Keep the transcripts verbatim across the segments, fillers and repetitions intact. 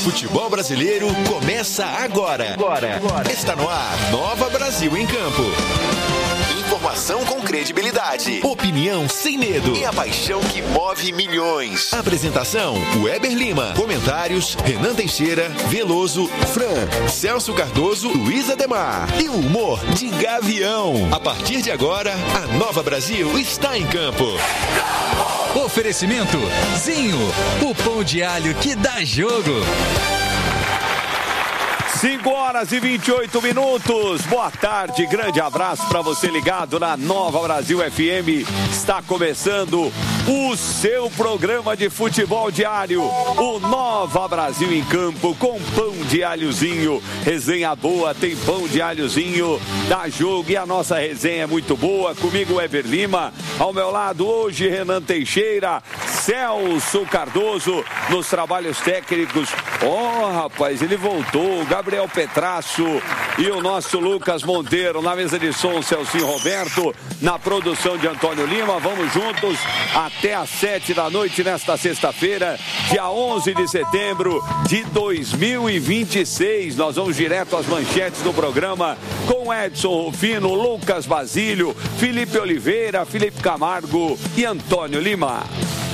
Futebol brasileiro começa agora. Agora. agora. Está no ar, Nova Brasil em Campo. Informação com credibilidade, opinião sem medo e a paixão que move milhões. Apresentação, Weber Lima. Comentários, Renan Teixeira, Veloso, Fran, Celso Cardoso, Luiz Ademar. E o humor de Gavião. A partir de agora, a Nova Brasil está em campo. Oferecimento Zinho, o pão de alho que dá jogo. cinco horas e vinte e oito minutos. Boa tarde, grande abraço para você ligado na Nova Brasil F M. Está começando o seu programa de futebol diário, o Nova Brasil em Campo, com pão de alhozinho. Resenha boa, tem pão de alhozinho, dá jogo e a nossa resenha é muito boa. Comigo, Weber Lima, ao meu lado hoje, Renan Teixeira, Celso Cardoso nos trabalhos técnicos. Oh, rapaz, ele voltou, Gabriel Petrasso e o nosso Lucas Monteiro na mesa de som, Celcinho Roberto, na produção de Antônio Lima. Vamos juntos até às sete da noite nesta sexta-feira, dia onze de setembro de dois mil e vinte e seis. Nós vamos direto às manchetes do programa com Edson Rufino, Lucas Basílio, Felipe Oliveira, Felipe Camargo e Antônio Lima.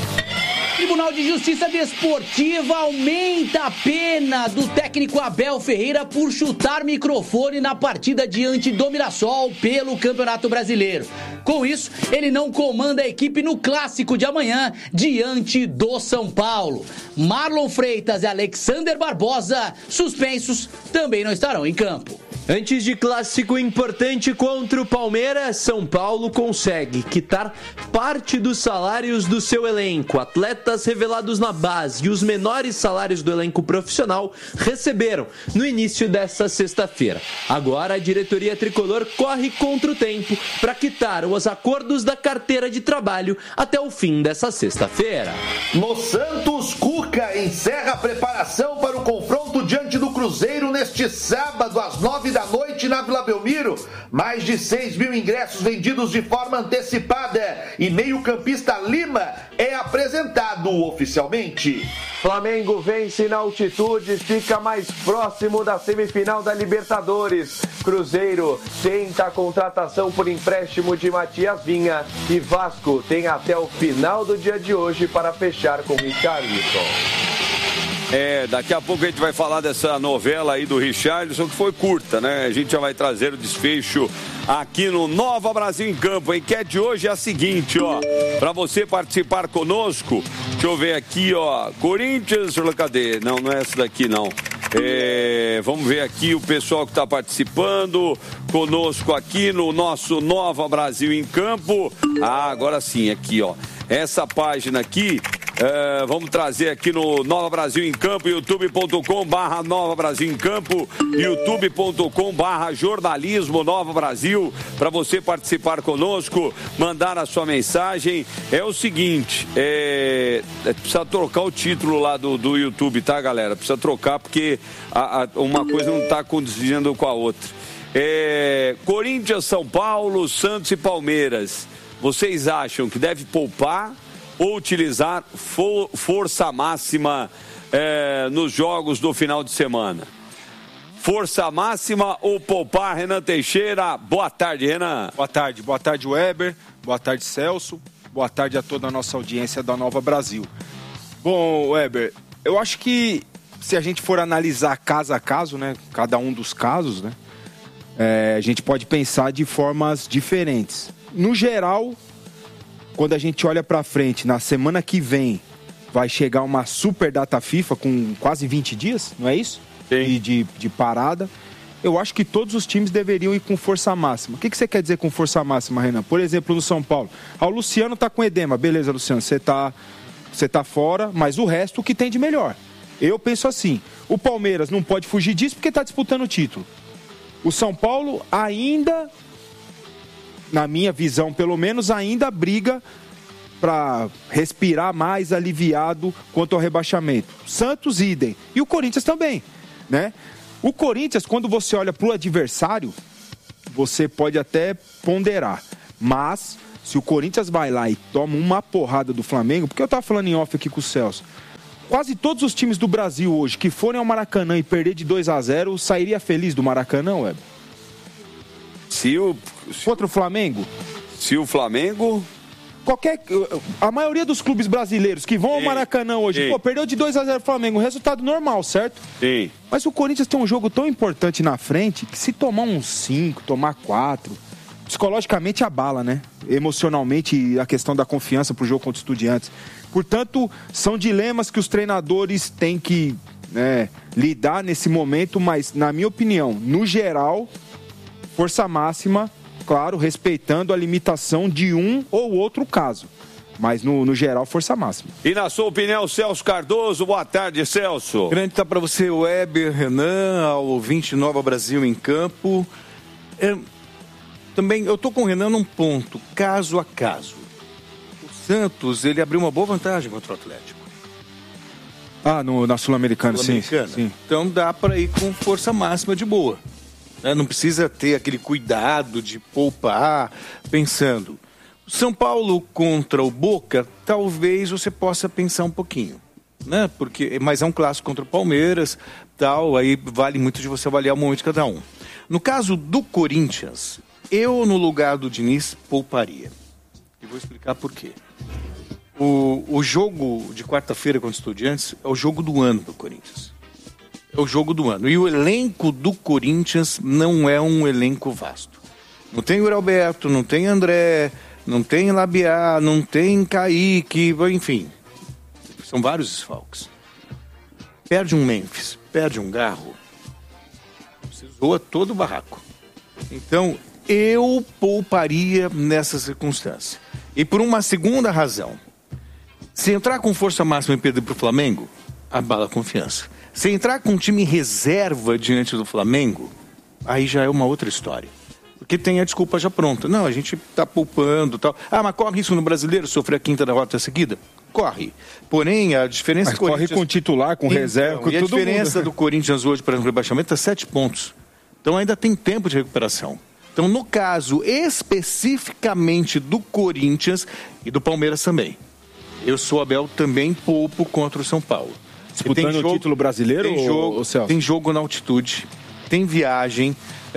Tribunal de Justiça Desportiva aumenta a pena do técnico Abel Ferreira por chutar microfone na partida diante do Mirassol pelo Campeonato Brasileiro. Com isso, ele não comanda a equipe no clássico de amanhã diante do São Paulo. Marlon Freitas e Alexander Barbosa, suspensos, também não estarão em campo. Antes de clássico importante contra o Palmeiras, São Paulo consegue quitar parte dos salários do seu elenco. Atletas revelados na base e os menores salários do elenco profissional receberam no início desta sexta-feira. Agora a diretoria tricolor corre contra o tempo para quitar os acordos da carteira de trabalho até o fim dessa sexta-feira. No Santos, Cuca encerra a preparação para o confronto diante do Cruzeiro neste sábado às nove da noite na Vila Belmiro. Mais de seis mil ingressos vendidos de forma antecipada e meio-campista Lima é apresentado oficialmente. Flamengo vence na altitude e fica mais próximo da semifinal da Libertadores. Cruzeiro tenta a contratação por empréstimo de Matias Vinha e Vasco tem até o final do dia de hoje para fechar com Richarlison. É, daqui a pouco a gente vai falar dessa novela aí do Richarlison, que foi curta, né? A gente já vai trazer o desfecho aqui no Nova Brasil em Campo. A enquete de hoje é a seguinte, ó. Pra você participar conosco, deixa eu ver aqui, ó. Corinthians, cadê? Não, não é essa daqui, não. É, vamos ver aqui o pessoal que está participando conosco aqui no nosso Nova Brasil em Campo. Ah, agora sim, aqui, ó. Essa página aqui... É, vamos trazer aqui no Nova Brasil em Campo, youtube ponto com barra Nova Brasil em Campo, youtube ponto com barra jornalismo Nova Brasil, para você participar conosco, mandar a sua mensagem. É o seguinte, é, é, precisa trocar o título lá do, do YouTube, tá, galera? Precisa trocar porque a, a, uma coisa não está condizendo com a outra. É, Corinthians, São Paulo, Santos e Palmeiras. Vocês acham que deve poupar ou utilizar for, força máxima é, nos jogos do final de semana? Força máxima ou poupar, Renan Teixeira? Boa tarde, Renan. Boa tarde, boa tarde, Weber. Boa tarde, Celso. Boa tarde a toda a nossa audiência da Nova Brasil. Bom, Weber, eu acho que se a gente for analisar caso a caso, né, cada um dos casos, né, é, a gente pode pensar de formas diferentes. No geral, quando a gente olha para frente, na semana que vem vai chegar uma super data FIFA com quase vinte dias, não é isso? De, de, de parada. Eu acho que todos os times deveriam ir com força máxima. O que, que você quer dizer com força máxima, Renan? Por exemplo, no São Paulo. Ah, o Luciano tá com edema. Beleza, Luciano, você tá, você tá fora, mas o resto, o que tem de melhor? Eu penso assim, o Palmeiras não pode fugir disso porque tá disputando o título. O São Paulo ainda... na minha visão, pelo menos, ainda briga para respirar mais aliviado quanto ao rebaixamento. Santos, idem. E o Corinthians também, né? O Corinthians, quando você olha para o adversário, você pode até ponderar. Mas, se o Corinthians vai lá e toma uma porrada do Flamengo, porque eu estava falando em off aqui com o Celso, quase todos os times do Brasil hoje que forem ao Maracanã e perder de dois a zero, sairia feliz do Maracanã, Weber? Se o... Contra o Flamengo? Se o Flamengo... Qualquer, a maioria dos clubes brasileiros que vão ao Sim. Maracanã hoje, Sim. pô, perdeu de dois a zero o Flamengo, resultado normal, certo? Sim. Mas o Corinthians tem um jogo tão importante na frente que se tomar uns cinco, tomar quatro, psicologicamente abala, né? Emocionalmente, a questão da confiança pro jogo contra os Estudiantes. Portanto, são dilemas que os treinadores têm que, né, lidar nesse momento, mas, na minha opinião, no geral, força máxima, claro, respeitando a limitação de um ou outro caso. Mas, no, no geral, força máxima. E na sua opinião, Celso Cardoso, boa tarde, Celso. Grande tá para você, Weber, Renan, ao ouvinte Nova Brasil em Campo. É, também, eu tô com o Renan num ponto, caso a caso. O Santos, ele abriu uma boa vantagem contra o Atlético. Ah, no, na Sul-Americana, sim, sim. Então dá para ir com força máxima de boa. Não precisa ter aquele cuidado de poupar, pensando. São Paulo contra o Boca, talvez você possa pensar um pouquinho, né? Porque, mas é um clássico contra o Palmeiras, tal, aí vale muito de você avaliar o momento de cada um. No caso do Corinthians, eu no lugar do Diniz pouparia. E vou explicar por quê. O, o jogo de quarta-feira contra os Estudiantes é o jogo do ano do Corinthians. É o jogo do ano. E o elenco do Corinthians não é um elenco vasto. Não tem o Alberto, não tem André, não tem Labiá, não tem Kaique, enfim. São vários desfalques. Perde um Memphis, perde um Garro, você zoa todo o barraco. Então, eu pouparia nessa circunstância. E por uma segunda razão. Se entrar com força máxima e perder para o Flamengo, abala a confiança. Se entrar com um time reserva diante do Flamengo, aí já é uma outra história. Porque tem a desculpa já pronta. Não, a gente está poupando e tal. Ah, mas corre isso no Brasileiro, sofrer a quinta derrota seguida? Corre. Porém, a diferença... Mas corre com titular, com então, reserva, com e a todo diferença mundo. do Corinthians hoje para o rebaixamento é sete pontos. Então ainda tem tempo de recuperação. Então, no caso especificamente do Corinthians e do Palmeiras também, eu sou Abel também poupo contra o São Paulo. Disputando jogo, o título brasileiro, tem jogo, ou, Celso? Tem jogo na altitude, tem viagem.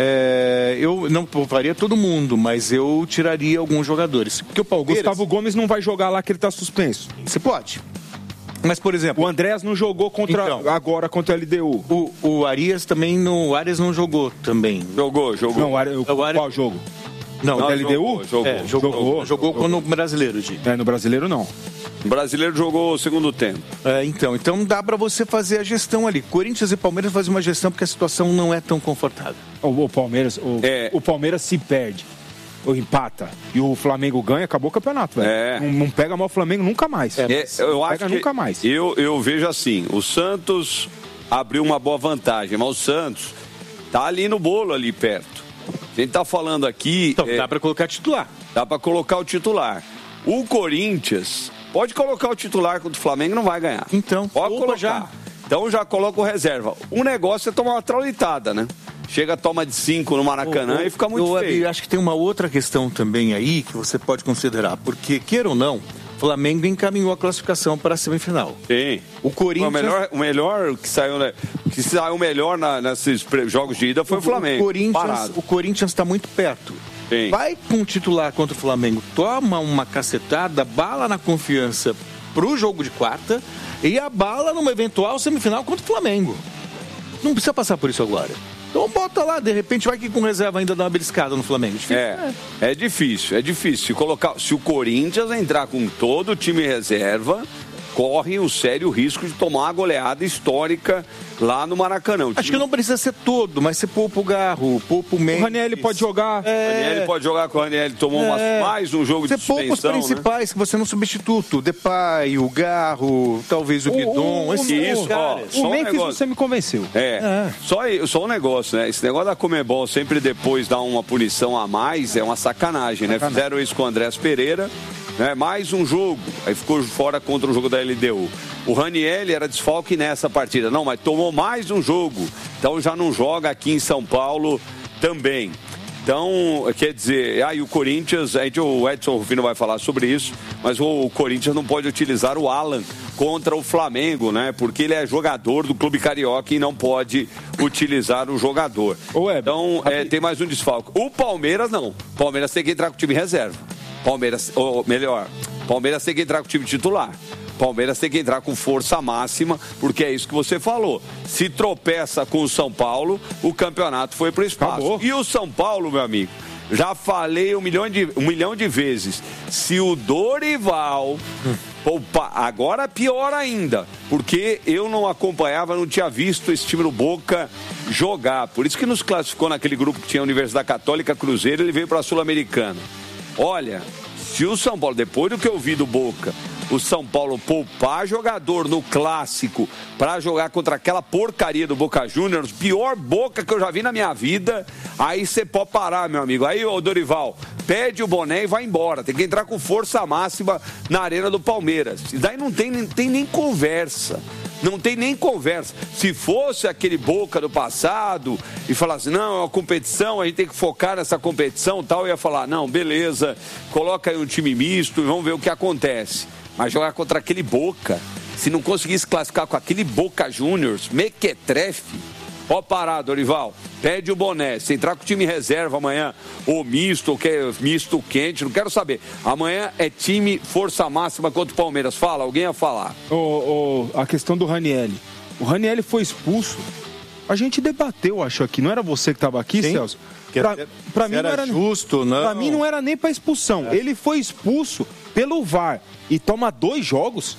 É, eu não pouparia todo mundo, mas eu tiraria alguns jogadores. Porque o Palmeiras... Gustavo Gomes não vai jogar lá que ele está suspenso. Você pode. Mas, por exemplo... O Andrés não jogou contra, então, agora contra o L D U. O, o Arias também não... O Arias não jogou também. Jogou, jogou. Não, o Arias, o, o Arias... qual jogo? Não, o não L D U? Jogou, jogou, é, jogou, jogou, jogou quando no brasileiro, Gi. É, no brasileiro não. O brasileiro jogou o segundo tempo. É, então, então dá pra você fazer a gestão ali. Corinthians e Palmeiras fazem uma gestão porque a situação não é tão confortável. O, o Palmeiras, o, é. o Palmeiras se perde, ou empata, e o Flamengo ganha, acabou o campeonato, velho. É. Não, não pega mal o Flamengo nunca mais. É, é, eu acho pega que nunca mais. Eu, eu vejo assim, o Santos abriu uma boa vantagem, mas o Santos tá ali no bolo, ali perto. A gente tá falando aqui... Então, é, dá pra colocar titular. Dá pra colocar o titular. O Corinthians pode colocar o titular contra o Flamengo e não vai ganhar. Então, pode colocar. Já. Então já coloca o reserva. O negócio é tomar uma traulitada, né? Chega, toma de cinco no Maracanã oh, oh, e fica muito eu, feio. Eu acho que tem uma outra questão também aí que você pode considerar. Porque, queira ou não, o Flamengo encaminhou a classificação para a semifinal. Sim. O Corinthians... O melhor, o melhor que saiu, né, que saiu melhor na, nesses jogos de ida foi o, o Flamengo. O Corinthians, o Corinthians está muito perto. Sim. Vai com o titular contra o Flamengo, toma uma cacetada, bala na confiança pro jogo de quarta e abala numa eventual semifinal contra o Flamengo. Não precisa passar por isso agora. Então bota lá, de repente vai que com reserva ainda dá uma beliscada no Flamengo. Difícil, é, né? é difícil, é difícil. Se, colocar, se o Corinthians entrar com todo o time reserva, corre um sério risco de tomar uma goleada histórica lá no Maracanã. Acho time... que não precisa ser todo, mas você poupa o Garro, poupa o Mendes. O Ranieri pode jogar. É... O Ranieri pode jogar com o Ranieri, tomou é... uma, mais um jogo você de suspensão. Você poupa os principais, né? Que você não substituto. O Depay, o Garro, talvez o Guidon. Esse isso, ó, o um Memphis você me convenceu. É, é. Só, só um negócio, né? Esse negócio da Conmebol sempre depois dar uma punição a mais é uma sacanagem, sacanagem. né? Fizeram isso com o Andrés Pereira. Né? Mais um jogo, aí ficou fora contra o jogo da L D U. O Ranieri era desfalque nessa partida, não, mas tomou mais um jogo, então já não joga aqui em São Paulo também. Então, quer dizer, aí ah, o Corinthians, a gente, o Edson Rufino vai falar sobre isso, mas o Corinthians não pode utilizar o Alan contra o Flamengo, né? Porque ele é jogador do Clube Carioca e não pode utilizar o jogador. Ô, Heber, então, é, tem mais um desfalque. O Palmeiras, não. O Palmeiras tem que entrar com o time reserva. Palmeiras, ou melhor, Palmeiras tem que entrar com o time titular. Palmeiras tem que entrar com força máxima, porque é isso que você falou. Se tropeça com o São Paulo, o campeonato foi pro espaço. Acabou. E o São Paulo, meu amigo, já falei um milhão de, um milhão de vezes. Se o Dorival... Hum. Opa, agora pior ainda, porque eu não acompanhava, não tinha visto esse time do Boca jogar. Por isso que nos classificou naquele grupo que tinha a Universidade Católica, Cruzeiro, ele veio para a Sul-Americana. Olha, se o São Paulo, depois do que eu vi do Boca, o São Paulo poupar jogador no clássico para jogar contra aquela porcaria do Boca Juniors, pior Boca que eu já vi na minha vida, aí você pode parar, meu amigo. Aí, ô Dorival, pede o boné e vai embora. Tem que entrar com força máxima na arena do Palmeiras. E daí não tem, não tem nem conversa. Não tem nem conversa. Se fosse aquele Boca do passado e falasse, não, é uma competição, a gente tem que focar nessa competição e tal, eu ia falar, não, beleza, coloca aí um time misto e vamos ver o que acontece. Mas jogar contra aquele Boca, se não conseguisse classificar com aquele Boca Juniors, mequetrefe, pode parar, Dorival, pede o boné, se entrar com o time reserva amanhã, ou misto, ou que é misto quente, não quero saber. Amanhã é time força máxima contra o Palmeiras. Fala, alguém ia falar. Oh, oh, a questão do Ranieri. O Ranieri foi expulso. A gente debateu, acho, aqui. Não era você que estava aqui, Sim. Celso? Pra, pra mim era não era justo, não. Pra mim não era nem pra expulsão. É. Ele foi expulso pelo V A R e toma dois jogos.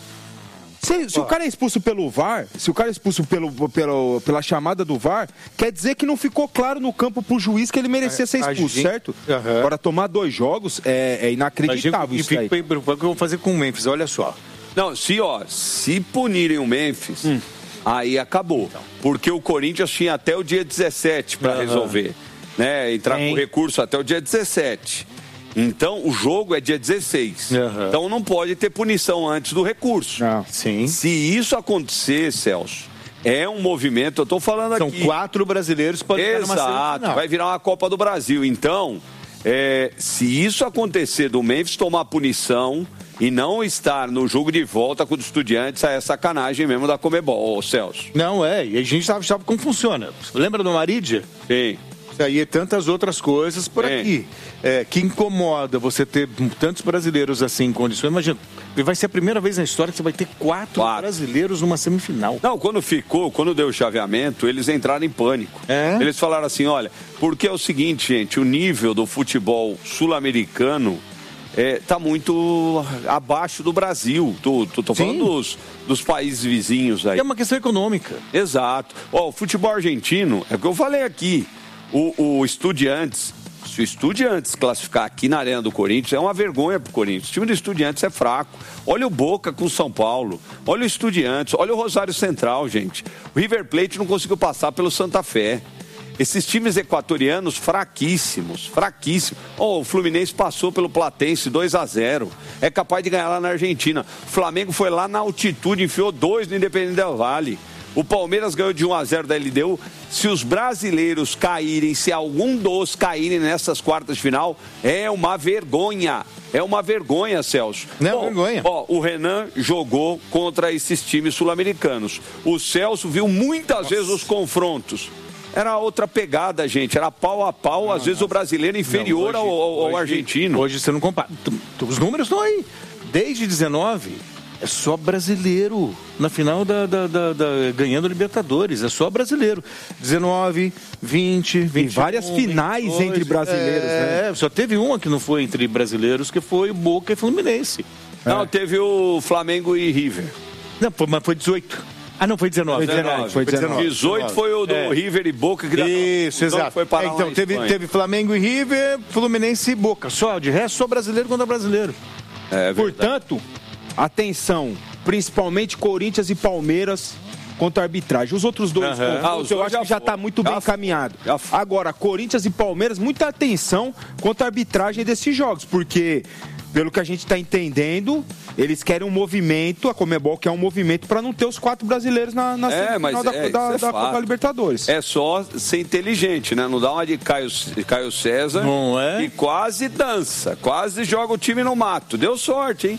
Se, se o cara é expulso pelo V A R, se o cara é expulso pelo, pelo, pela chamada do V A R, quer dizer que não ficou claro no campo pro juiz que ele merecia ser expulso, gente... certo? Uhum. Agora, tomar dois jogos é, é inacreditável isso aí. O que eu vou fazer com o Memphis? Olha só. Não, se, ó, se punirem o Memphis, hum. aí acabou. Então. Porque o Corinthians tinha até o dia dezessete para uhum. resolver. Né? Entrar Tem. com recurso até o dia dezessete. Então, o jogo é dia dezesseis. Uhum. Então, não pode ter punição antes do recurso. Ah, sim. Se isso acontecer, Celso, é um movimento, eu estou falando São aqui... São quatro brasileiros que podem Exato, ficar numa semifinal. Vai virar uma Copa do Brasil. Então, é, se isso acontecer do Memphis tomar punição e não estar no jogo de volta com os Estudiantes, é sacanagem mesmo da Comebol, ô Celso. Não, é. E a gente sabe, sabe como funciona. Lembra do Maridia? Sim. Isso aí e tantas outras coisas por Sim. aqui. É, que incomoda você ter tantos brasileiros assim em condições. Imagina, vai ser a primeira vez na história que você vai ter quatro, quatro. brasileiros numa semifinal. Não, quando ficou, quando deu o chaveamento, eles entraram em pânico. É? Eles falaram assim, olha, porque é o seguinte, gente, o nível do futebol sul-americano está é, muito abaixo do Brasil. Tô, tô, tô falando dos, dos países vizinhos aí. É uma questão econômica. Exato. Ó, o futebol argentino, é o que eu falei aqui, o, o Estudiantes, se o Estudiantes classificar aqui na Arena do Corinthians, é uma vergonha pro Corinthians. O time do Estudiantes é fraco. Olha o Boca com o São Paulo. Olha o Estudiantes. Olha o Rosário Central, gente. O River Plate não conseguiu passar pelo Santa Fé. Esses times equatorianos fraquíssimos, fraquíssimos. Oh, o Fluminense passou pelo Platense dois a zero. É capaz de ganhar lá na Argentina. O Flamengo foi lá na altitude, enfiou dois no Independente del Valle. O Palmeiras ganhou de um a zero da L D U. Se os brasileiros caírem, se algum dos caírem nessas quartas de final, é uma vergonha. É uma vergonha, Celso. Não é vergonha. Ó, o Renan jogou contra esses times sul-americanos. O Celso viu muitas Nossa. vezes os confrontos. Era outra pegada, gente. Era pau a pau. Não, às vezes não. o brasileiro inferior não, hoje, ao, ao hoje, argentino. Hoje você não compara. Os números estão aí. Desde dezenove, é só brasileiro. Na final da, da, da, da ganhando Libertadores. É só brasileiro. dezenove, vinte, vinte. E várias finais vinte e dois, entre brasileiros, é, né? Só teve uma que não foi entre brasileiros, que foi Boca e Fluminense. Não, é. teve o Flamengo e River. Não, foi, mas foi dezoito. Ah, não, foi dezenove. Foi dezenove. Foi dezenove. dezoito foi o do é. River e Boca. Que Isso, exato. Foi parar é, então, teve, teve Flamengo e River, Fluminense e Boca. Só, de resto, só brasileiro contra brasileiro. É, Portanto, atenção, principalmente Corinthians e Palmeiras contra a arbitragem. Os outros dois, uhum. ah, os eu dois acho já que já está muito bem encaminhado. Agora, Corinthians e Palmeiras, muita atenção contra a arbitragem desses jogos, porque... Pelo que a gente está entendendo, eles querem um movimento, a Comebol quer um movimento para não ter os quatro brasileiros na, na é, final da, é, da, é da Copa Libertadores. É só ser inteligente, né? Não dá uma de Caio, Caio César não é? e quase dança, quase joga o time no mato. Deu sorte, hein?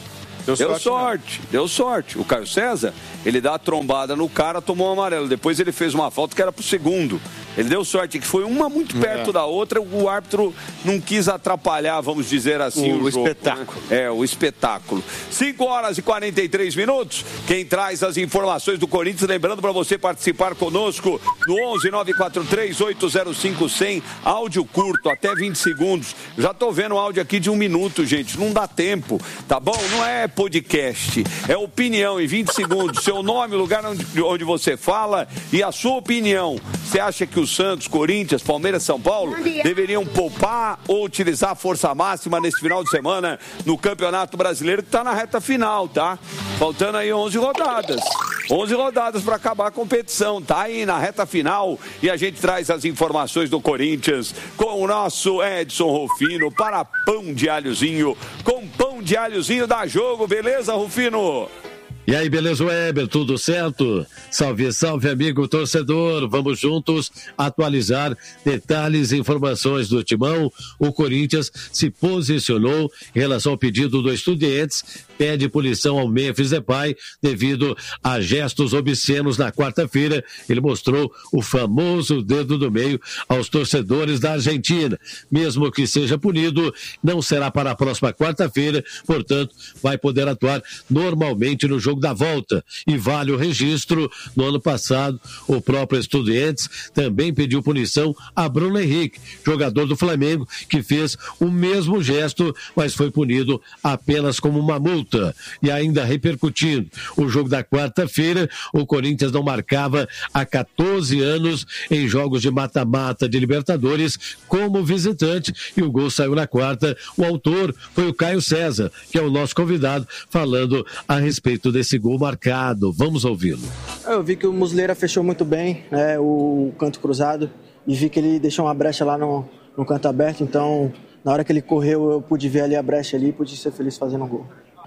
Deu, deu sorte, sorte deu sorte. O Caio César, ele dá a trombada no cara, tomou um amarelo. Depois ele fez uma falta que era pro segundo. Ele deu sorte, que foi uma muito perto é. da outra. O árbitro não quis atrapalhar, vamos dizer assim, o, o, o jogo, espetáculo. Né? É, o espetáculo. cinco horas e quarenta e três minutos. Quem traz as informações do Corinthians, lembrando para você participar conosco no onze nove quatro três oito zero cinco zero zero, áudio curto, até vinte segundos. Já tô vendo áudio aqui de um minuto, gente. Não dá tempo, tá bom? Não é podcast, é opinião em vinte segundos. Seu nome, o lugar onde, onde você fala e a sua opinião. Você acha que o Santos, Corinthians, Palmeiras, São Paulo deveriam poupar ou utilizar a força máxima nesse final de semana no Campeonato Brasileiro, que está na reta final, tá? Faltando aí onze rodadas. onze rodadas para acabar a competição. Tá aí na reta final e a gente traz as informações do Corinthians com o nosso Edson Rufino para Pão de Alhozinho. Com Pão de Alhozinho dá jogo, beleza, Rufino? E aí, beleza, Weber? Tudo certo? Salve, salve, amigo torcedor. Vamos juntos atualizar detalhes e informações do Timão. O Corinthians se posicionou em relação ao pedido do Estudiantes, pede punição ao Memphis Depay devido a gestos obscenos na quarta-feira. Ele mostrou o famoso dedo do meio aos torcedores da Argentina. Mesmo que seja punido, não será para a próxima quarta-feira, portanto, vai poder atuar normalmente no jogo da volta. E vale o registro, no ano passado, o próprio Estudiantes também pediu punição a Bruno Henrique, jogador do Flamengo, que fez o mesmo gesto, mas foi punido apenas como uma multa. E ainda repercutindo, o jogo da quarta-feira, o Corinthians não marcava há catorze anos em jogos de mata-mata de Libertadores como visitante, e o gol saiu na quarta. O autor foi o Caio César, que é o nosso convidado, falando a respeito desse esse gol marcado. Vamos ouvi-lo. Eu vi que o Muslera fechou muito bem, né, o canto cruzado, e vi que ele deixou uma brecha lá no, no canto aberto, então na hora que ele correu eu pude ver ali a brecha ali e pude ser feliz fazendo um gol.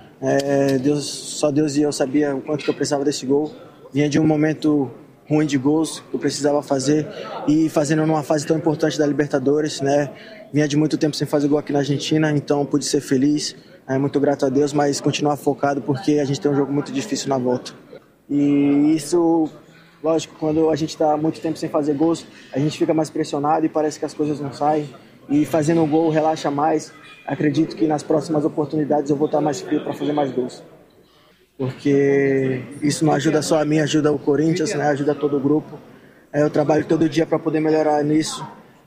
É, Deus, só Deus e eu sabia o quanto que eu precisava desse gol. Vinha de um momento ruim de gols que eu precisava fazer e fazendo numa fase tão importante da Libertadores, né? Vinha de muito tempo sem fazer gol aqui na Argentina, então pude ser feliz. É muito grato a Deus, mas continuar focado porque a gente tem um jogo muito difícil na volta. E isso, lógico, quando a gente está muito tempo sem fazer gols, a gente fica mais pressionado e parece que as coisas não saem. E fazendo um gol relaxa mais. Acredito que nas próximas oportunidades eu vou estar mais frio para fazer mais gols. Porque isso não ajuda só a mim, ajuda o Corinthians, né? Ajuda todo o grupo. É, eu trabalho todo dia para poder melhorar nisso.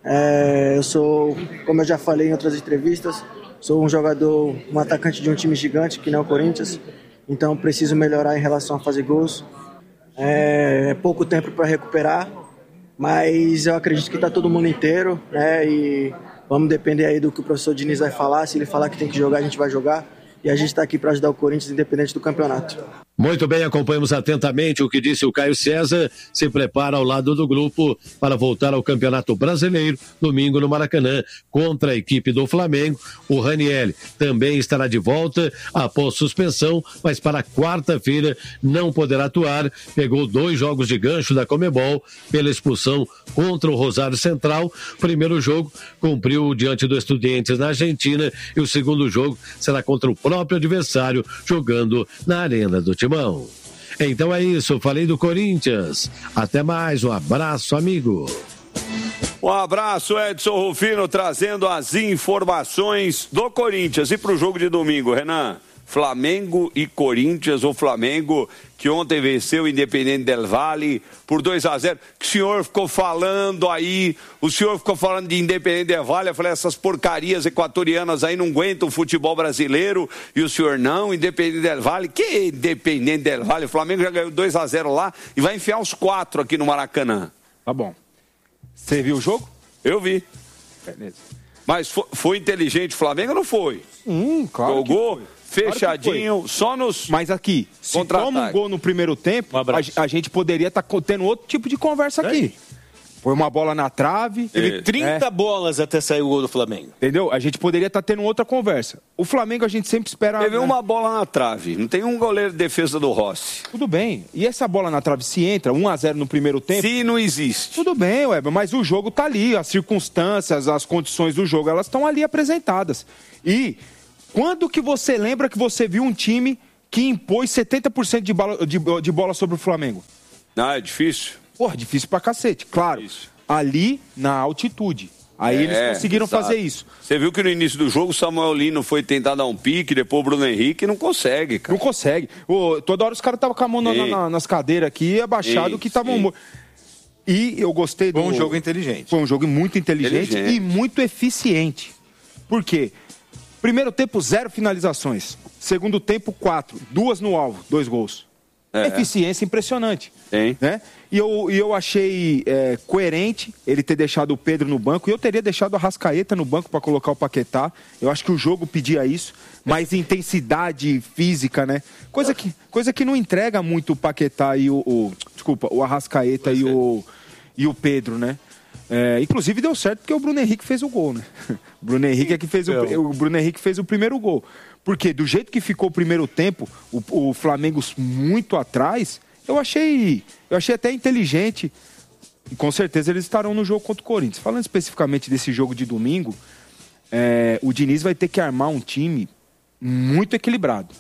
É, eu sou, como eu já falei em outras entrevistas, sou um jogador, um atacante de um time gigante, que não é o Corinthians, então preciso melhorar em relação a fazer gols. É, é pouco tempo para recuperar, mas eu acredito que está todo mundo inteiro, né? E vamos depender aí do que o professor Diniz vai falar. Se ele falar que tem que jogar, a gente vai jogar. E a gente está aqui para ajudar o Corinthians, independente do campeonato. Muito bem, acompanhamos atentamente o que disse o Caio César. Se prepara ao lado do grupo para voltar ao Campeonato Brasileiro, domingo no Maracanã, contra a equipe do Flamengo. O Ranieri também estará de volta após suspensão, mas para quarta-feira não poderá atuar. Pegou dois jogos de gancho da Conmebol pela expulsão contra o Rosário Central. Primeiro jogo cumpriu diante do Estudiantes na Argentina e o segundo jogo será contra o próprio adversário, jogando na Arena do Timão. Então é isso, falei do Corinthians. Até mais, um abraço, amigo. Um abraço, Edson Rufino, trazendo as informações do Corinthians. E para o jogo de domingo, Renan? Flamengo e Corinthians, o Flamengo que ontem venceu o Independente del Valle por dois a zero, que o senhor ficou falando aí, o senhor ficou falando de Independente del Valle, eu falei, essas porcarias equatorianas aí não aguentam o futebol brasileiro, e o senhor não, Independente del Valle, que Independente del Valle, o Flamengo já ganhou dois a zero lá e vai enfiar os quatro aqui no Maracanã. Tá bom. Você viu o jogo? Eu vi. Beleza. Mas foi, foi inteligente o Flamengo ou não foi? Hum, claro. Jogou que foi. Fechadinho, claro só nos... Mas aqui, se toma um gol no primeiro tempo, um a, a gente poderia estar tá tendo outro tipo de conversa aqui. Foi uma bola na trave. Teve trinta é. bolas até sair o gol do Flamengo. Entendeu? A gente poderia estar tá tendo outra conversa. O Flamengo a gente sempre espera... Teve né? uma bola na trave. Não tem um goleiro de defesa do Rossi. Tudo bem. E essa bola na trave, se entra um a zero no primeiro tempo... Se não existe. Tudo bem, Weber, mas o jogo tá ali. As circunstâncias, as condições do jogo, elas estão ali apresentadas. E... quando que você lembra que você viu um time que impôs setenta por cento de bola, de, de bola sobre o Flamengo. Ah, é difícil? Porra, difícil pra cacete, claro. Difícil. Ali na altitude. Aí é, eles conseguiram exato. fazer isso. Você viu que no início do jogo o Samuel Lino foi tentar dar um pique, depois o Bruno Henrique não consegue, cara. Não consegue. Ô, toda hora os caras estavam com a mão na, na, nas cadeiras aqui, abaixado, sim, que estavam... E eu gostei do... Foi um jogo inteligente. Foi um jogo muito inteligente, inteligente. e muito eficiente. Por quê? Primeiro tempo, zero finalizações. Segundo tempo, quatro. Duas no alvo, dois gols. É. Eficiência impressionante. Tem. Né? E eu, eu achei é, coerente ele ter deixado o Pedro no banco. E eu teria deixado a Arrascaeta no banco para colocar o Paquetá. Eu acho que o jogo pedia isso. Mais intensidade física, né? Coisa que, coisa que não entrega muito o Paquetá e o... o desculpa, o Arrascaeta e o, e o Pedro, né? É, inclusive deu certo porque o Bruno Henrique fez o gol, né? O Bruno Henrique é que fez o, o Bruno Henrique fez o primeiro gol. Porque do jeito que ficou o primeiro tempo, o, o Flamengo muito atrás, eu achei, eu achei até inteligente. E com certeza eles estarão no jogo contra o Corinthians. Falando especificamente desse jogo de domingo, é, o Diniz vai ter que armar um time muito equilibrado,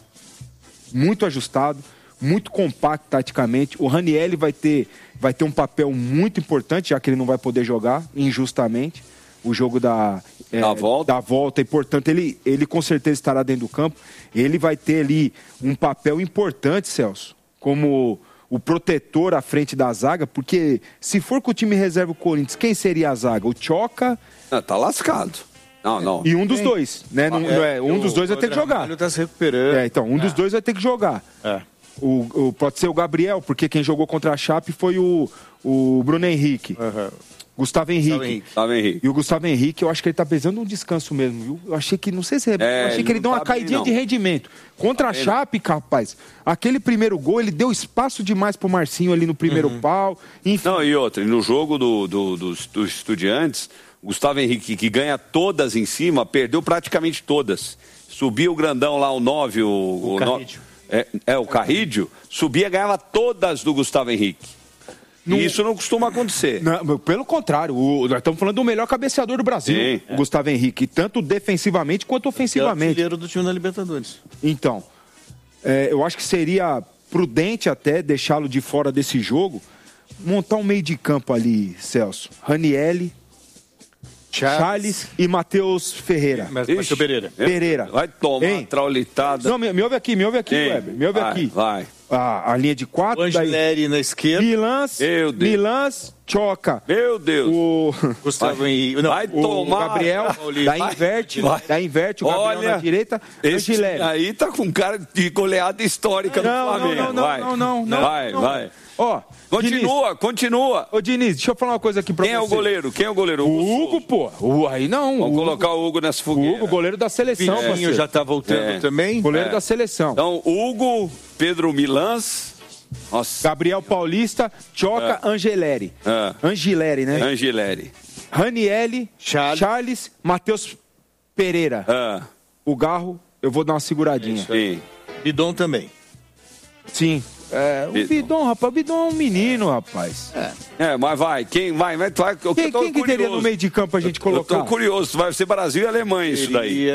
muito ajustado, muito compacto taticamente. O Ranieri vai ter, vai ter um papel muito importante, já que ele não vai poder jogar injustamente o jogo da, é, da, volta. da volta, e portanto ele, ele com certeza estará dentro do campo. Ele vai ter ali um papel importante, Celso, como o protetor à frente da zaga, porque se for com o time reserva o Corinthians, quem seria a zaga? O Tchoca? Ah, tá lascado. Não, não. E um dos dois, né? Não, é, é, um dos dois vai ter que jogar. Ele tá se recuperando. É, então, um é. dos dois vai ter que jogar. É. O, o, pode ser o Gabriel, porque quem jogou contra a Chape foi o, o Bruno Henrique. Uhum. Gustavo Henrique. Gustavo Henrique. Gustavo Henrique. E o Gustavo Henrique, eu acho que ele tá precisando de um descanso mesmo, viu? Eu achei que, não sei se é, é eu achei que ele deu uma tá caidinha bem, de rendimento. Contra tá a Chape, rapaz, aquele primeiro gol, ele deu espaço demais pro Marcinho ali no primeiro uhum. pau. Enfim. Não, e outra, no jogo do, do, dos, dos Estudiantes, o Gustavo Henrique, que ganha todas em cima, perdeu praticamente todas. Subia o grandão lá, o nove, o... O, o Carrídio. No, é, é, o Carrídio, subia e ganhava todas do Gustavo Henrique. Não, e isso não costuma acontecer. Não, pelo contrário, o, nós estamos falando do melhor cabeceador do Brasil, sim, o é. Gustavo Henrique, tanto defensivamente quanto ofensivamente. É o artilheiro do time da Libertadores. Então, é, eu acho que seria prudente até deixá-lo de fora desse jogo, montar um meio de campo ali, Celso. Ranieri, Charles, Charles e Matheus Ferreira. Matheus Pereira. Pereira. Vai tomar hein? traulitada. Não, me, me ouve aqui, me ouve aqui, Weber. Me ouve vai, aqui. Vai. A, a linha de quatro. O Angeleri daí... na esquerda. Milans, Meu Deus. Milans, Tchoca. Meu Deus. O Gustavo vai, não, vai o tomar. Gabriel, daí inverte, vai. daí inverte o Gabriel Olha, na direita. Esse Angeleri. aí tá com cara de goleada histórica não, no Flamengo. Não, não, vai. não, não, não. Vai, não. vai. Ó, continua, Diniz. continua. Ô, Diniz, deixa eu falar uma coisa aqui pra Quem você. Quem é o goleiro? Quem é o goleiro? O Hugo, pô. O, aí não. Vamos Hugo. colocar o Hugo nessa fogueira. O Hugo, goleiro da seleção. O Pinho já tá voltando é. também. Goleiro é. da seleção. Então, Hugo, Pedro Milans... Nossa. Gabriel Paulista, Tchoca, é. Angeleri. É. Angeleri, né? Angeleri. Ranieri, Charles, Charles Matheus Pereira. É. O Garro, eu vou dar uma seguradinha. Sim. Bidon também. Sim. É, o Bidon. Bidon, rapaz, o Bidon é um menino, rapaz. É, é mas vai, quem vai? vai, vai eu quem tô quem que teria no meio de campo a gente colocar? Eu tô curioso, vai ser Brasil e Alemanha isso daí.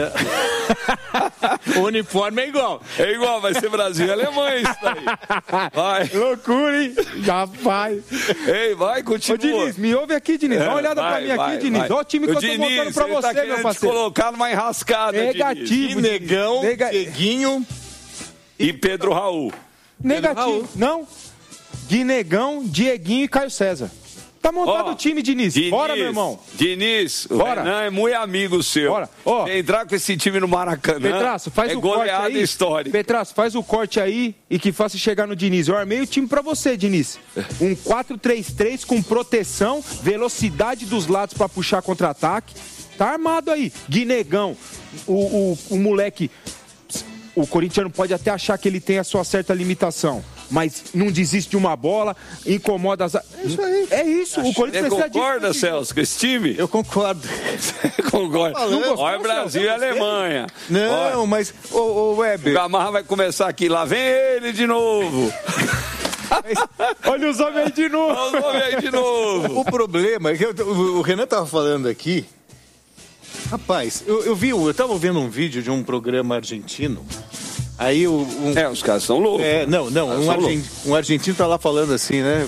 O uniforme é igual. É igual, vai ser Brasil e Alemanha isso daí. Vai. Loucura, hein? Já vai. Ei, vai, continua. Ô, Diniz, me ouve aqui, Diniz. Dá uma olhada vai, pra mim vai, aqui, Diniz. Olha o time que o eu tô Diniz, montando pra você, tá meu parceiro. colocar numa enrascada, negativo. Negão, Nega... Ceguinho e Pedro Raul. Negativo. Não. Guinegão, Dieguinho e Caio César. Tá montado oh, o time, Diniz. Diniz. Bora, meu irmão. Diniz, Bora. o Renan é muito amigo seu. Bora. Oh. Entrar com esse time no Maracanã Petraço, faz é o corte goleada aí. histórica. Petraço, faz o corte aí e que faça chegar no Diniz. Eu armei o time pra você, Diniz. Um quatro três três com proteção, velocidade dos lados pra puxar contra-ataque. Tá armado aí. Guinegão, o, o, o moleque... O corintiano pode até achar que ele tem a sua certa limitação, mas não desiste de uma bola, incomoda as... É isso aí. É isso. O Corinthians precisa disso. Você concorda, Celso, com esse time? Eu concordo. Você concorda? Olha Brasil e Alemanha. Não, Olha. mas... Ô, ô, Weber... O Gamarra vai começar aqui. Lá vem ele de novo. Olha os homens aí de novo. Olha os homens aí de novo. O problema é que eu, o Renan tava falando aqui... Rapaz, eu, eu vi, eu tava vendo um vídeo de um programa argentino, Aí o... Um, é, os caras são loucos. É, não, não, um, argent, um argentino tá lá falando assim, né?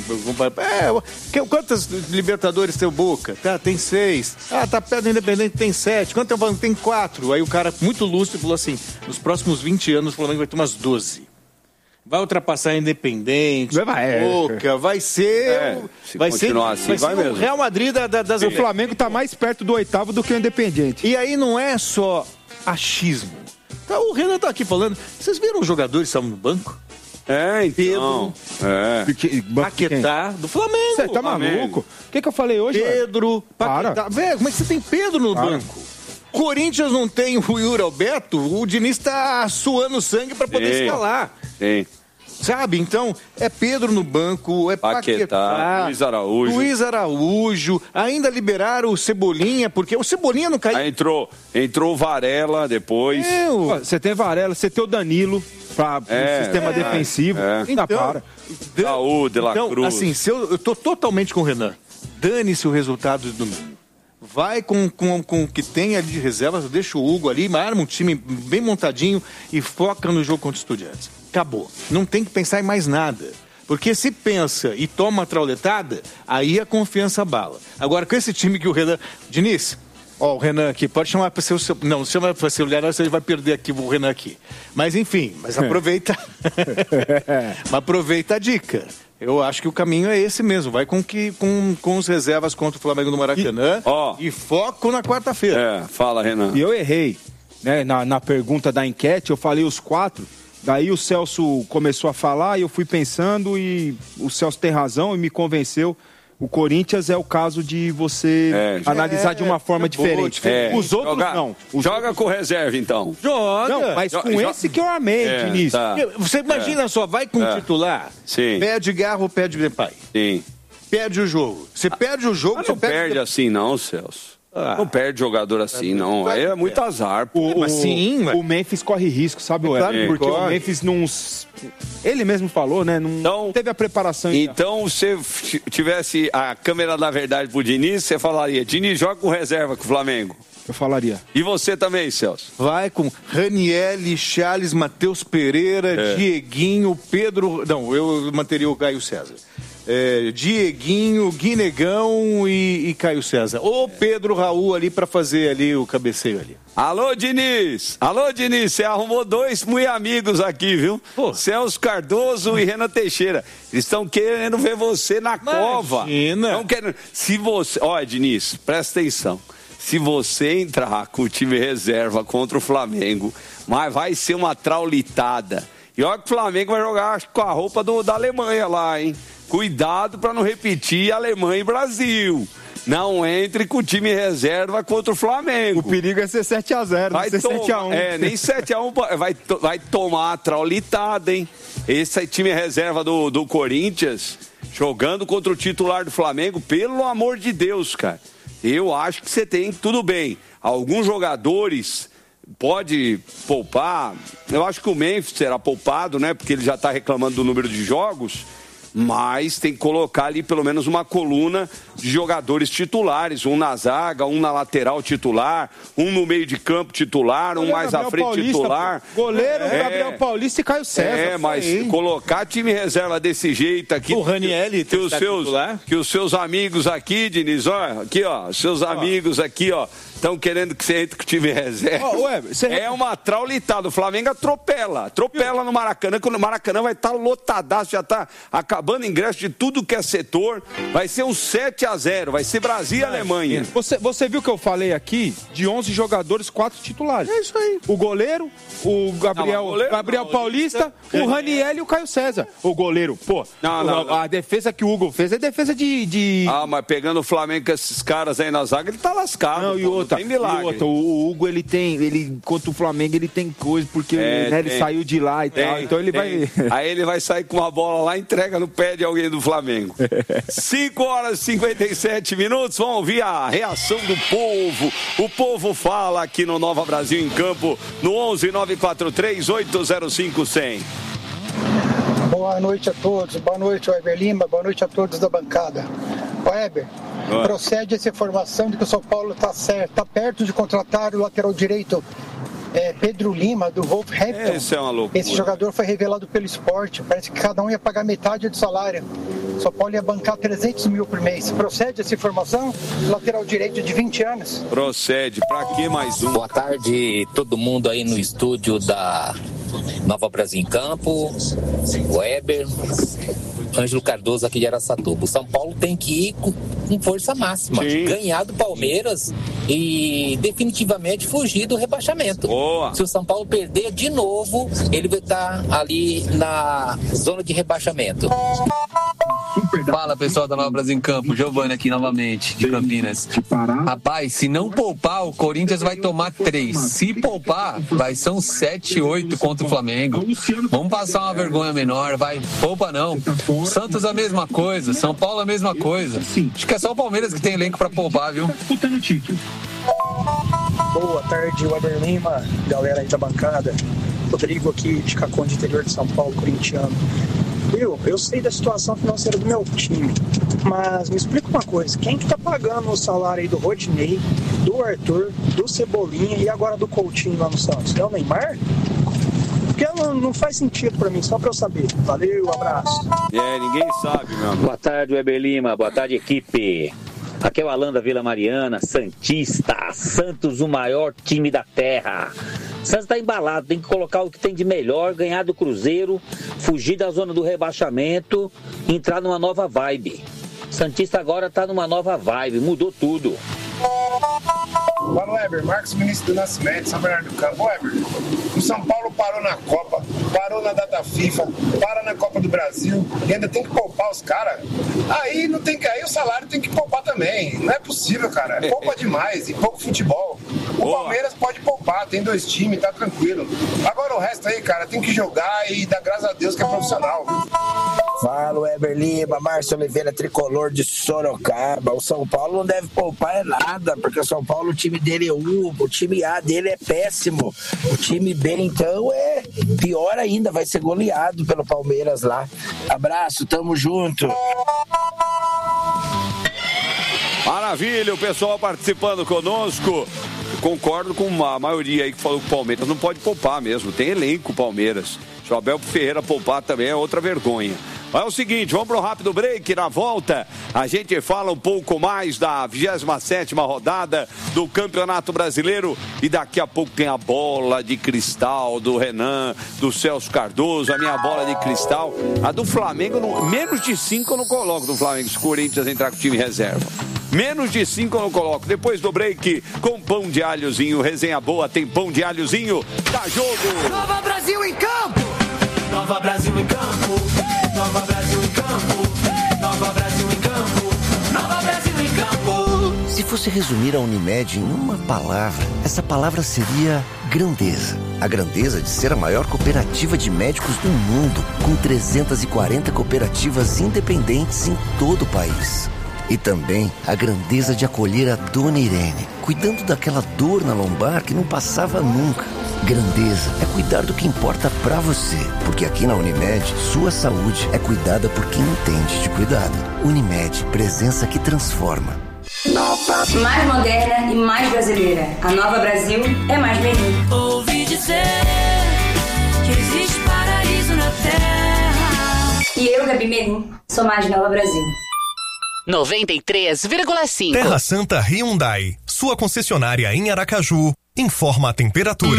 É, quantas Libertadores tem o Boca? Tá, tem seis. Ah, tá perto do Independente, tem sete. Quanto tempo tem quatro? Aí o cara, muito lúcido, falou assim, nos próximos vinte anos o Flamengo vai ter umas doze. Vai ultrapassar a Independente, vai, Boca, vai ser... É, se vai continuar ser, assim, vai, vai ser mesmo. o Real Madrid da, da, das... O Flamengo tá mais perto do oitavo do que o Independente. E aí não é só achismo. Então, o Renan tá aqui falando, vocês viram os jogadores que estavam no banco? É, então. Pedro, é. Paquetá, do Flamengo. Você tá Flamengo. maluco? O que, que eu falei hoje? Pedro, Paquetá. Velho, como é que você tem Pedro no Para. banco? Corinthians não tem o Yuri Alberto, o Diniz tá suando sangue pra poder Sim. escalar. Sim. Sabe? Então, é Pedro no banco, é Paquetá, Paquetá, Luiz Araújo. Luiz Araújo, ainda liberaram o Cebolinha, porque o Cebolinha não caiu. Aí entrou, entrou o Varela depois. Eu... Ó, Você tem Varela, você tem o Danilo para o É, sistema é, defensivo. é. Ainda Então, para. Saúl, De La então, Cruz. assim, se eu, eu tô totalmente com o Renan. Dane-se o resultado de domingo. Vai com, com, com o que tem ali de reservas, deixa o Hugo ali, arma um time bem montadinho e foca no jogo contra os Estudiantes. Acabou. Não tem que pensar em mais nada. Porque se pensa e toma a trauletada, aí a confiança abala. Agora, com esse time que o Renan... Diniz, ó, o Renan aqui, pode chamar para ser o seu... Não, chama para ser o Leonardo, você vai perder aqui o Renan aqui. Mas enfim, mas aproveita... mas aproveita a dica. Eu acho que o caminho é esse mesmo. Vai com, que, com, com os reservas contra o Flamengo no Maracanã e, ó, e foco na quarta-feira. É, fala, Renan. E eu errei, né? Na, na pergunta da enquete, eu falei os quatro. Daí o Celso começou a falar e eu fui pensando e o Celso tem razão e me convenceu. O Corinthians é o caso de você É, analisar é, de uma forma é boa, diferente. diferente. Os outros Joga- não. Os Joga com reserva, então. Joga! Não, mas Jo- com jo- esse que eu amei, É, Diniz. tá. Você imagina só, vai com o É. titular, Sim. perde Garro ou perde Depay. Sim. Perde o jogo. Você perde o jogo, Ah, você não perde perde... assim, não, Celso. Ah. Não perde jogador assim, não. Aí é muito azar. pô. O, Mas o- sim, mas- o Memphis corre risco, sabe, É Ué? claro que Porque corre. o Memphis não... Ele mesmo falou, né? Não Então- teve a preparação. ainda. Então, se f- tivesse a câmera da verdade pro Diniz, você falaria, Diniz, joga com reserva com o Flamengo. Eu falaria. E você também, Celso? Vai com Ranielli, Charles, Matheus Pereira, É. Dieguinho, Pedro... Não, eu manteria o Caio César. É, Dieguinho, Guinegão e, e Caio César. Ou Pedro Raul ali pra fazer ali o cabeceio ali. Alô, Diniz! Alô, Diniz, você arrumou dois muito amigos aqui, viu? Pô. Celso Cardoso e Renan Teixeira. Eles estão querendo ver você na cova. Imagina. Tão querendo... Se você... Olha, Diniz, presta atenção. Se você entrar com o time reserva contra o Flamengo, mas vai ser uma traulitada. E olha que o Flamengo vai jogar com a roupa do, da Alemanha lá, hein? Cuidado para não repetir Alemanha e Brasil. Não entre com o time reserva contra o Flamengo. O perigo é ser sete a zero, não Vai ser tomar, sete a um. É, nem sete a um, vai, to- vai tomar a traulitada, hein? Esse é time reserva do, do Corinthians, jogando contra o titular do Flamengo, pelo amor de Deus, cara. Eu acho que você tem, tudo bem, alguns jogadores pode poupar, eu acho que o Memphis será poupado, né? Porque ele já tá reclamando do número de jogos. Mas tem que colocar ali pelo menos uma coluna de jogadores titulares, um na zaga, um na lateral titular, um no meio de campo titular, um mais à frente Paulista, titular. pô. Goleiro, É. Gabriel Paulista e Caio César. É, mas Aí. colocar time reserva desse jeito aqui. O Ranielli que, tem os que estar seus, titular? que os seus amigos aqui, Diniz, ó, aqui, ó, seus amigos aqui, ó, estão querendo que você entre com o time reserva. Ó, ué, você- É uma traulitada. O Flamengo atropela. Atropela no Maracanã, quando o Maracanã vai estar lotadaço, já está acabando ingresso de tudo que é setor. Vai ser um sete a zero, vai ser Brasil e Alemanha. Você, você viu que eu falei aqui de onze jogadores, quatro titulares. É isso aí. O goleiro, o Gabriel, Não, goleiro Gabriel não, Paulista, o Raniel e o Caio César. O goleiro, pô, Não, não, a, não. a defesa que o Hugo fez é defesa de... de... Ah, mas pegando o Flamengo com esses caras aí na zaga, ele tá lascado. Não, e pô, outra, tem milagre. e outra, o o Hugo, ele tem, ele, contra o Flamengo, ele tem coisa, porque É, né, ele tem. saiu de lá e Tem, tal, então ele tem. vai... Aí ele vai sair com uma bola lá e entrega no pé de alguém do Flamengo. cinco horas e cinquenta e sete minutos, vamos ouvir a reação do povo. O povo fala aqui no Nova Brasil em Campo, no onze nove quatro três oito zero cinco cem. Boa noite a todos, boa noite Weber Lima, boa noite a todos da bancada. Weber, Oi. procede essa informação de que o São Paulo está certo, está perto de contratar o lateral direito é, Pedro Lima, do Wolverhampton. Esse é uma loucura. Esse jogador foi revelado pelo esporte. Parece que cada um ia pagar metade do salário. São Paulo ia bancar trezentos mil por mês. Procede essa informação? Lateral direito de vinte anos. Procede. Pra que mais um? Boa tarde, todo mundo aí no estúdio da Nova Brasil em Campo. Weber, Ângelo Cardoso aqui de Araçatuba. O São Paulo tem que ir com, com força máxima. Sim. Ganhar do Palmeiras e definitivamente fugir do rebaixamento. Boa. Se o São Paulo perder de novo, ele vai estar ali na zona de rebaixamento. Fala, pessoal da Nova Brasil em Campo, Giovanni aqui novamente, de Campinas. Rapaz, se não poupar, o Corinthians vai tomar três. Se poupar, vai ser uns sete, oito contra o Flamengo. Vamos passar uma vergonha menor, vai. Poupa não. Santos a mesma coisa, São Paulo a mesma coisa. Acho que é só o Palmeiras que tem elenco pra poupar, viu? Boa tarde, Weber Lima, galera aí da bancada. Rodrigo aqui de Cacon, de interior de São Paulo, corintiano. Viu, eu sei da situação financeira do meu time, mas me explica uma coisa, quem que tá pagando o salário aí do Rodinei, do Arthur, do Cebolinha e agora do Coutinho lá no Santos? É o Neymar? Porque não, não faz sentido pra mim, só pra eu saber. Valeu, abraço. É, ninguém sabe, meu amigo. Boa tarde, Weber Lima, boa tarde, equipe. Aqui é o Alan da Vila Mariana, Santista, Santos, o maior time da terra. Santos tá embalado, tem que colocar o que tem de melhor, ganhar do Cruzeiro, fugir da zona do rebaixamento, entrar numa nova vibe. Santista agora tá numa nova vibe, mudou tudo. Fala, Weber, Marcos Vinícius do Nascimento, São Bernardo do Campo. Weber, o São Paulo parou na Copa, parou na data FIFA, para na Copa do Brasil e ainda tem que poupar os caras. Aí não tem que, aí o salário tem que poupar também. Não é possível, cara. Poupa demais e pouco futebol. O Boa. Palmeiras pode poupar, tem dois times, tá tranquilo. Agora o resto aí, cara, tem que jogar e dar graças a Deus que é profissional. Fala, Weber Lima, Márcio Oliveira, tricolor de Sorocaba. O São Paulo não deve poupar é nada, porque o São Paulo, o time dele é um, o time A dele é péssimo. O time B, então, é pior ainda, vai ser goleado pelo Palmeiras lá. Abraço, tamo junto. Maravilha, o pessoal participando conosco. Concordo com a maioria aí que falou que o Palmeiras não pode poupar mesmo, tem elenco o Palmeiras. Se o Abel Ferreira poupar também é outra vergonha. É o seguinte, vamos para um rápido break. Na volta, a gente fala um pouco mais da vigésima sétima rodada do Campeonato Brasileiro. E daqui a pouco tem a bola de cristal do Renan, do Celso Cardoso, a minha bola de cristal. A do Flamengo, não, menos de cinco eu não coloco do Flamengo, se o Corinthians entrar com o time reserva. Menos de cinco eu não coloco. Depois do break, com pão de alhozinho, resenha boa, tem pão de alhozinho, dá jogo. Nova Brasil em campo. Nova Brasil em campo. Nova Brasil em campo. Nova Brasil em campo. Nova Brasil em campo. Se fosse resumir a Unimed em uma palavra, essa palavra seria grandeza. A grandeza de ser a maior cooperativa de médicos do mundo, com trezentas e quarenta cooperativas independentes em todo o país. E também a grandeza de acolher a Dona Irene, cuidando daquela dor na lombar que não passava nunca. Grandeza é cuidar do que importa pra você, porque aqui na Unimed, sua saúde é cuidada por quem entende de cuidado. Unimed, presença que transforma. Mais moderna e mais brasileira. A Nova Brasil é mais bem-vinda. Ouvi dizer que existe paraíso na terra. E eu, Gabi Merim, sou mais Nova Brasil. noventa e três vírgula cinco. Terra Santa Hyundai, sua concessionária em Aracaju, informa a temperatura.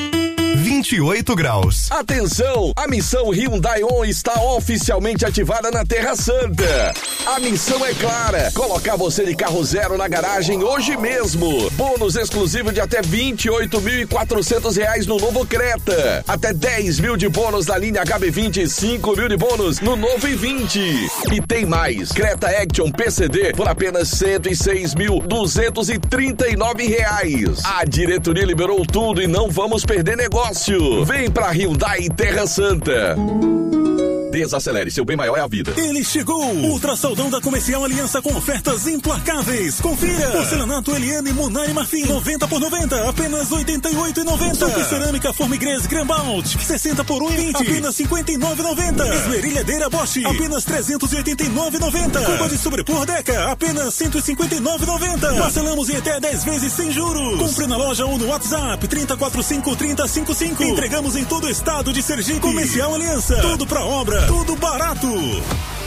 vinte e oito graus. Atenção, a missão Hyundai On está oficialmente ativada na Terra Santa. A missão é clara, colocar você de carro zero na garagem hoje mesmo. Bônus exclusivo de até vinte e oito mil e quatrocentos reais no novo Creta. Até dez mil de bônus na linha H B vinte e cinco mil de bônus no novo i vinte. E tem mais, Creta Action P C D por apenas cento e seis mil duzentos e trinta e nove reais. A diretoria liberou tudo e não vamos perder negócio. Vem pra Hyundai Terra Santa. Desacelere, seu bem maior é a vida. Ele chegou! Ultra Saldão da Comercial Aliança com ofertas implacáveis. Confira! Porcelanato Eliane Munari Marfim, noventa por noventa, apenas oitenta e oito reais e noventa centavos. Super Cerâmica Formigres Grambalt, sessenta por um real e vinte centavos, apenas cinquenta e nove reais e noventa centavos. Esmerilhadeira Bosch, apenas trezentos e oitenta e nove reais e noventa centavos. Cuba de sobrepor Deca, apenas cento e cinquenta e nove reais e noventa centavos. Parcelamos em até dez vezes sem juros. Compre na loja ou no WhatsApp trinta e quatro cinco, trinta cinquenta e cinco. Entregamos em todo o estado de Sergipe. Comercial Aliança, tudo pra obra, tudo barato.